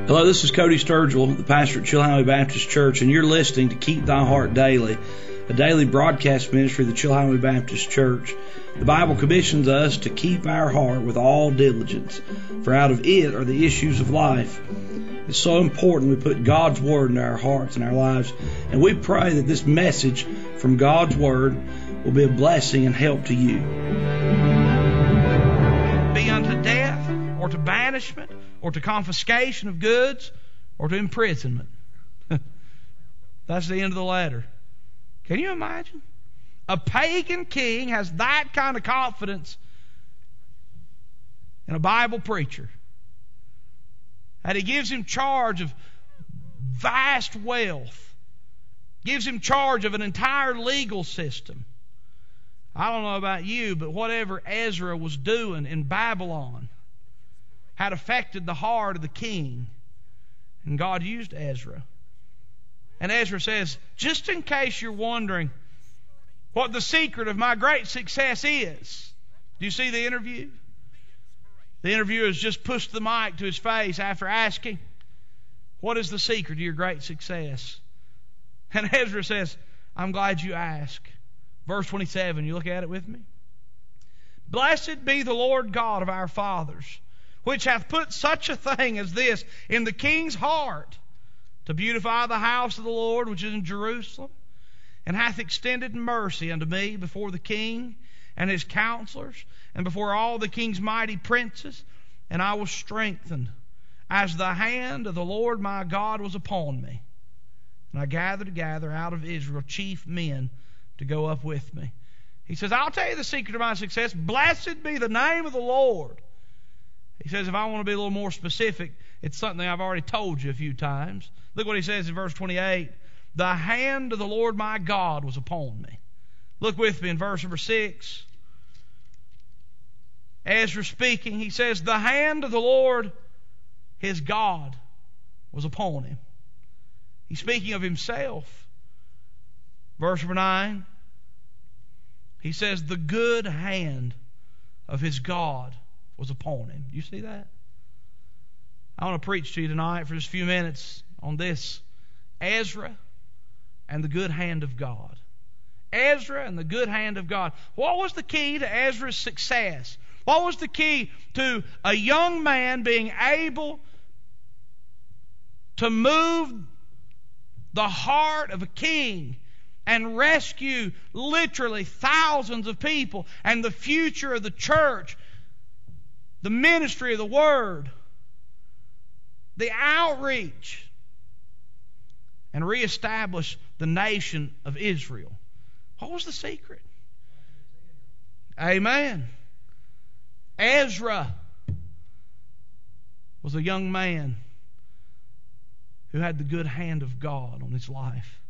Hello, this is Cody Sturgill, the pastor at Chilhowee Baptist Church, and you're listening to Keep Thy Heart Daily, a daily broadcast ministry of the Chilhowee Baptist Church. The Bible commissions us to keep our heart with all diligence, for out of it are the issues of life. It's so important we put God's Word into our hearts and our lives, and we pray that this message from God's Word will be a blessing and help to you. Be unto death, or to banishment, or to confiscation of goods, or to imprisonment. That's the end of the letter. Can you imagine? A pagan king has that kind of confidence in a Bible preacher. And he gives him charge of vast wealth. Gives him charge of an entire legal system. I don't know about you, but whatever Ezra was doing in Babylon had affected the heart of the king. And God used Ezra. And Ezra says, just in case you're wondering what the secret of my great success is. Do you see the interview? The interviewer has just pushed the mic to his face after asking, what is the secret to your great success? And Ezra says, I'm glad you asked. Verse 27, you look at it with me. Blessed be the Lord God of our fathers, which hath put such a thing as this in the king's heart, to beautify the house of the Lord which is in Jerusalem, and hath extended mercy unto me before the king and his counselors, and before all the king's mighty princes, and I was strengthened, as the hand of the Lord my God was upon me. And I gathered together out of Israel chief men to go up with me. He says, I'll tell you the secret of my success. Blessed be the name of the Lord. He says, if I want to be a little more specific, it's something I've already told you a few times. Look what he says in verse 28. The hand of the Lord my God was upon me. Look with me in verse number 6. Ezra speaking, he says, the hand of the Lord, his God, was upon him. He's speaking of himself. Verse number 9. He says, the good hand of his God was upon him. Do you see that? I want to preach to you tonight for just a few minutes on this. Ezra and the good hand of God. Ezra and the good hand of God. What was the key to Ezra's success? What was the key to a young man being able to move the heart of a king and rescue literally thousands of people and the future of the church, the ministry of the Word, the outreach, and reestablish the nation of Israel? What was the secret? Amen. Ezra was a young man who had the good hand of God on his life.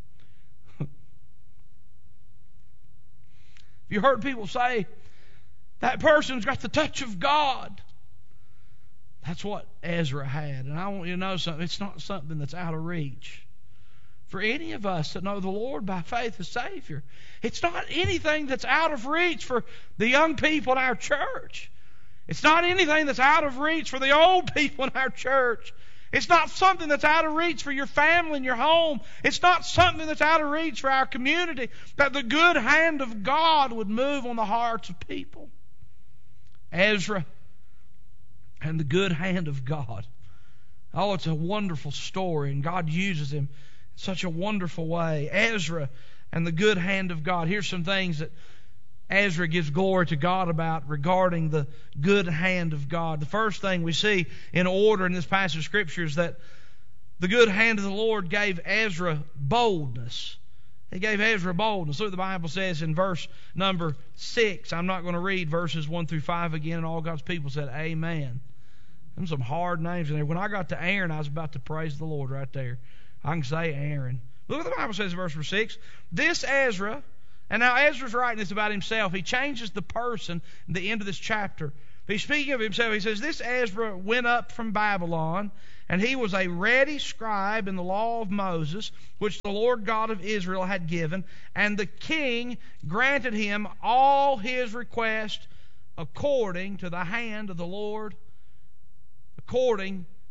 You heard people say, that person's got the touch of God. That's what Ezra had. And I want you to know something. It's not something that's out of reach for any of us that know the Lord by faith as Savior. It's not anything that's out of reach for the young people in our church. It's not anything that's out of reach for the old people in our church. It's not something that's out of reach for your family and your home. It's not something that's out of reach for our community. That the good hand of God would move on the hearts of people. Ezra and the good hand of God. Oh, it's a wonderful story, and God uses him in such a wonderful way. Ezra and the good hand of God. Here's some things that Ezra gives glory to God about regarding the good hand of God. The first thing we see in order in this passage of Scripture is that the good hand of the Lord gave Ezra boldness. He gave Ezra boldness. Look what the Bible says in verse number 6. I'm not going to read verses 1 through 5 again, and all God's people said, Amen. There's some hard names in there. When I got to Aaron, I was about to praise the Lord right there. I can say Aaron. Look what the Bible says in verse number 6. This Ezra, and now Ezra's writing this about himself. He changes the person at the end of this chapter. But he's speaking of himself. He says, this Ezra went up from Babylon, and he was a ready scribe in the law of Moses, which the Lord God of Israel had given. And the king granted him all his requests according to the hand of the Lord, according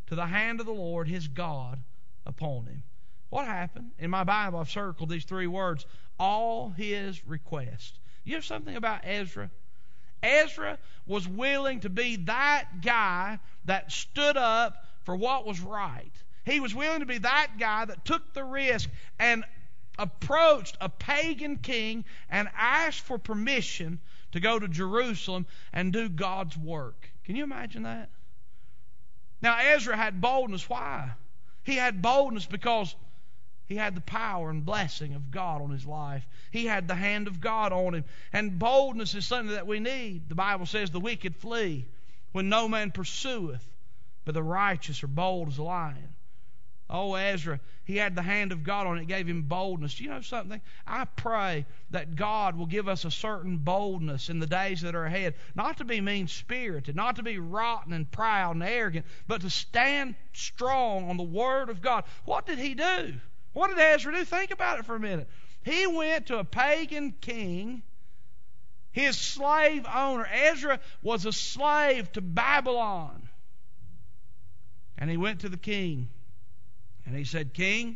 to the hand of the Lord his God upon him. What happened? In my Bible, I've circled these 3 words, all his requests. You know something about Ezra? Ezra was willing to be that guy that stood up for what was right. He was willing to be that guy that took the risk and approached a pagan king and asked for permission to go to Jerusalem and do God's work. Can you imagine that? Now, Ezra had boldness. Why? He had boldness because he had the power and blessing of God on his life. He had the hand of God on him. And boldness is something that we need. The Bible says the wicked flee when no man pursueth, but the righteous are bold as a lion. Oh, Ezra, he had the hand of God on it. It gave him boldness. You know something? I pray that God will give us a certain boldness in the days that are ahead. Not to be mean-spirited, not to be rotten and proud and arrogant, but to stand strong on the Word of God. What did he do? What did Ezra do? Think about it for a minute. He went to a pagan king, his slave owner. Ezra was a slave to Babylon. And he went to the king. And he said, King,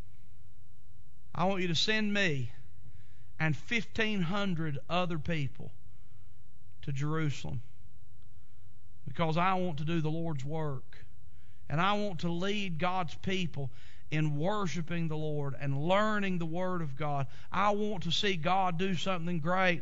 I want you to send me and 1,500 other people to Jerusalem, because I want to do the Lord's work. And I want to lead God's people in worshiping the Lord and learning the Word of God. I want to see God do something great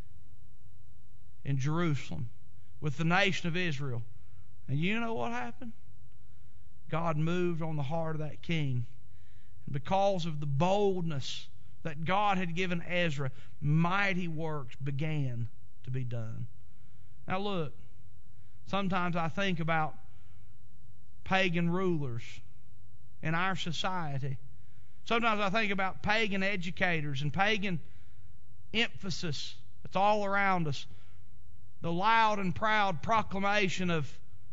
in Jerusalem with the nation of Israel. And you know what happened? God moved on the heart of that king. And because of the boldness that God had given Ezra, mighty works began to be done. Now look, sometimes I think about pagan rulers in our society. Sometimes I think about pagan educators and pagan emphasis that's all around us. The loud and proud proclamation of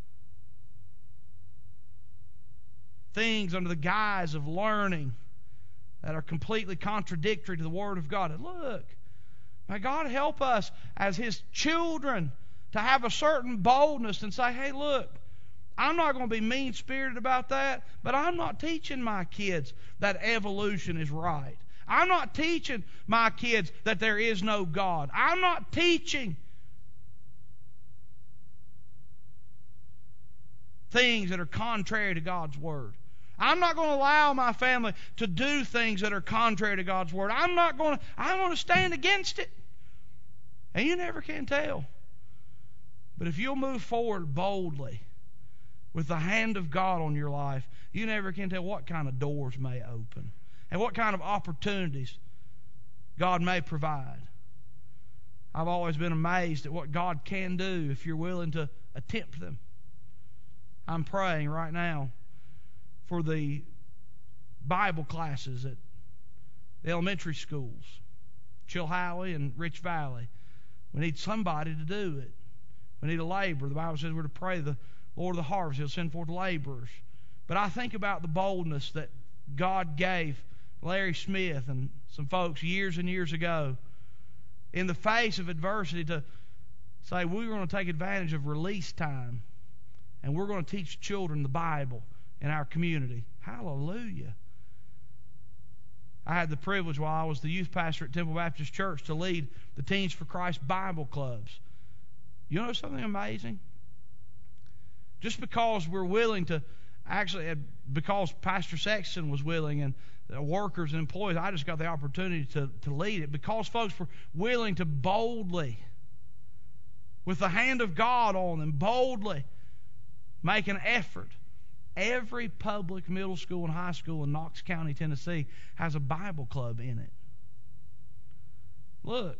things under the guise of learning that are completely contradictory to the Word of God. And look, may God help us as His children to have a certain boldness and say, hey, look, I'm not going to be mean-spirited about that, but I'm not teaching my kids that evolution is right. I'm not teaching my kids that there is no God. I'm not teaching things that are contrary to God's Word. I'm not going to allow my family to do things that are contrary to God's Word. I'm going to stand against it. And you never can tell. But if you'll move forward boldly with the hand of God on your life, you never can tell what kind of doors may open and what kind of opportunities God may provide. I've always been amazed at what God can do if you're willing to attempt them. I'm praying right now for the Bible classes at the elementary schools, Chilhowie and Rich Valley. We need somebody to do it. We need a laborer. The Bible says we're to pray the Lord of the harvest, He'll send forth laborers. But I think about the boldness that God gave Larry Smith and some folks years and years ago in the face of adversity to say, we're going to take advantage of release time and we're going to teach children the Bible in our community. Hallelujah. I had the privilege while I was the youth pastor at Temple Baptist Church to lead the Teens for Christ Bible clubs. You know something amazing? Just because we're willing to, actually, because Pastor Sexton was willing and workers and employees, I just got the opportunity to lead it. Because folks were willing to boldly, with the hand of God on them, boldly make an effort. Every public middle school and high school in Knox County, Tennessee has a Bible club in it. Look,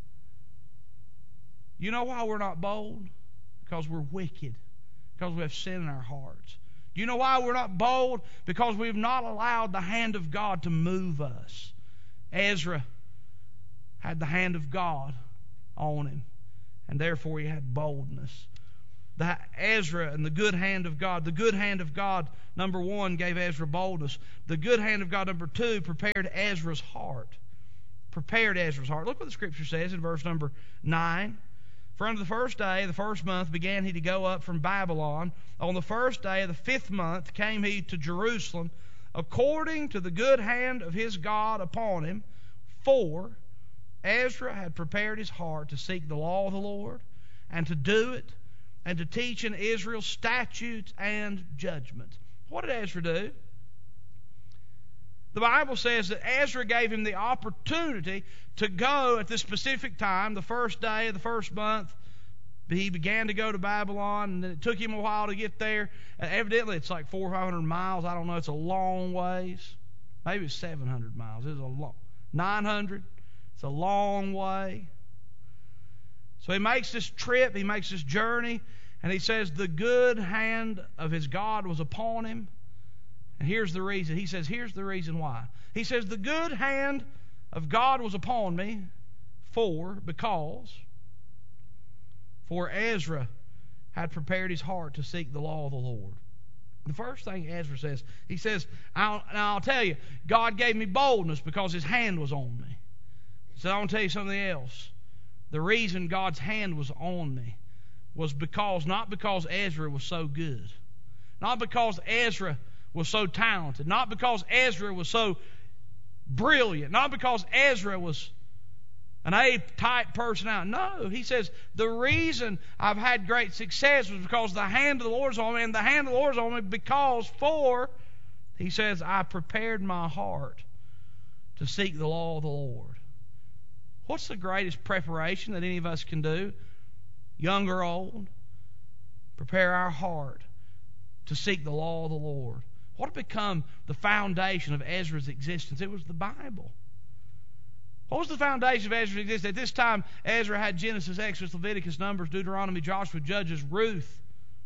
you know why we're not bold? Because we're wicked. Because we have sin in our hearts. Do you know why we're not bold? Because we've not allowed the hand of God to move us. Ezra had the hand of God on him, and therefore he had boldness. Ezra and the good hand of God. The good hand of God, number one, gave Ezra boldness. The good hand of God, number two, prepared Ezra's heart. Prepared Ezra's heart. Look what the Scripture says in verse number 9. For unto the first day of the first month began he to go up from Babylon. On the first day of the 5th month came he to Jerusalem, according to the good hand of his God upon him. For Ezra had prepared his heart to seek the law of the Lord, and to do it, and to teach in Israel statutes and judgments. What did Ezra do? The Bible says that Ezra gave him the opportunity to go at this specific time, the first day of the first month. He began to go to Babylon, and it took him a while to get there. Evidently, it's like 400 or 500 miles. I don't know. It's a long ways. Maybe it's 700 miles. It's a long 900. It's a long way. So he makes this trip. He makes this journey, and he says the good hand of his God was upon him. And here's the reason. He says, here's the reason why. He says, the good hand of God was upon me because Ezra had prepared his heart to seek the law of the Lord. The first thing Ezra says, he says, I'll tell you, God gave me boldness because his hand was on me. He said, I want to tell you something else. The reason God's hand was on me was not because Ezra was so good, not because Ezra was so talented, not because Ezra was so brilliant, not because Ezra was an A-type personality. No, he says, the reason I've had great success was because the hand of the Lord is on me, and the hand of the Lord is on me because he says, I prepared my heart to seek the law of the Lord. What's the greatest preparation that any of us can do, young or old? Prepare our heart to seek the law of the Lord. What had become the foundation of Ezra's existence? It was the Bible. What was the foundation of Ezra's existence? At this time, Ezra had Genesis, Exodus, Leviticus, Numbers, Deuteronomy, Joshua, Judges, Ruth.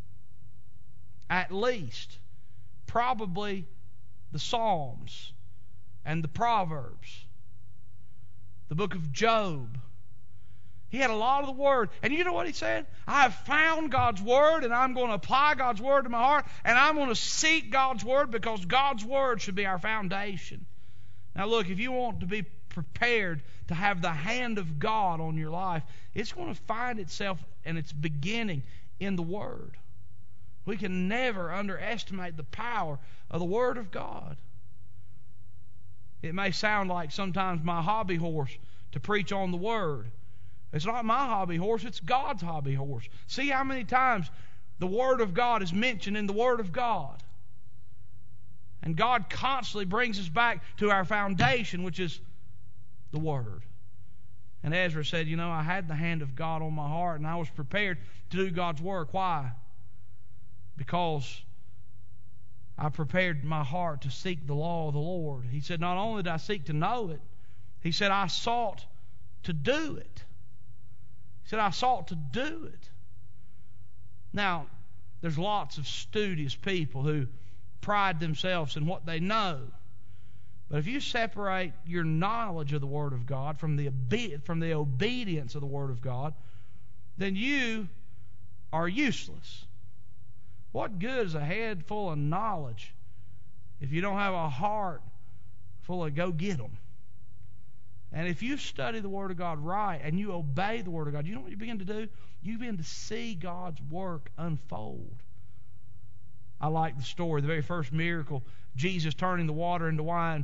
At least. Probably the Psalms and the Proverbs. The book of Job. He had a lot of the Word. And you know what he said? I have found God's Word, and I'm going to apply God's Word to my heart, and I'm going to seek God's Word because God's Word should be our foundation. Now look, if you want to be prepared to have the hand of God on your life, it's going to find itself and its beginning in the Word. We can never underestimate the power of the Word of God. It may sound like sometimes my hobby horse to preach on the Word. It's not my hobby horse, it's God's hobby horse. See how many times the Word of God is mentioned in the Word of God. And God constantly brings us back to our foundation, which is the Word. And Ezra said, I had the hand of God on my heart, and I was prepared to do God's work. Why? Because I prepared my heart to seek the law of the Lord. He said, not only did I seek to know it, he said, I sought to do it. He said, I sought to do it. Now, there's lots of studious people who pride themselves in what they know. But if you separate your knowledge of the Word of God from the obedience of the Word of God, then you are useless. What good is a head full of knowledge if you don't have a heart full of go get them? And if you study the Word of God right and you obey the Word of God, you know what you begin to do? You begin to see God's work unfold. I like the story, the very first miracle, Jesus turning the water into wine.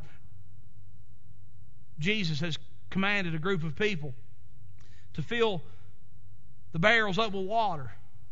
Jesus has commanded a group of people to fill the barrels up with water.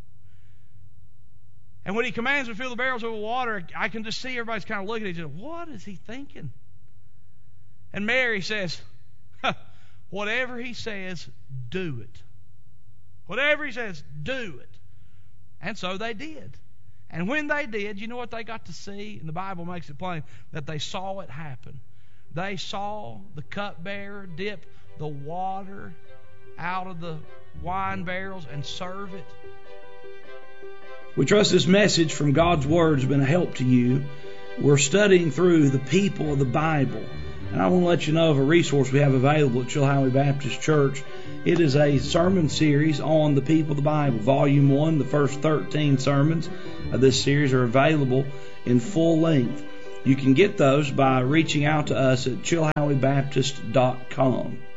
And when he commands them to fill the barrels up with water, I can just see everybody's kind of looking at each other. What is he thinking? And Mary says, whatever he says, do it. Whatever he says, do it. And so they did. And when they did, you know what they got to see? And the Bible makes it plain that they saw it happen. They saw the cupbearer dip the water out of the wine barrels and serve it. We trust this message from God's Word has been a help to you. We're studying through the people of the Bible. And I want to let you know of a resource we have available at Chilhowee Baptist Church. It is a sermon series on the people of the Bible. Volume 1, the first 13 sermons of this series are available in full length. You can get those by reaching out to us at chilhoweebaptist.com.